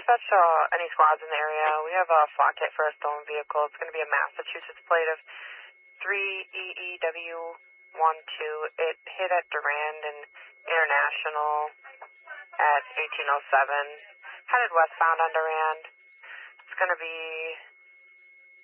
dispatch any squads in the area. We have a flat kit for a stolen vehicle. It's going to be a Massachusetts plate of 3EEW12. It hit at Durand and International at 1807. Headed westbound on Durand. It's going to be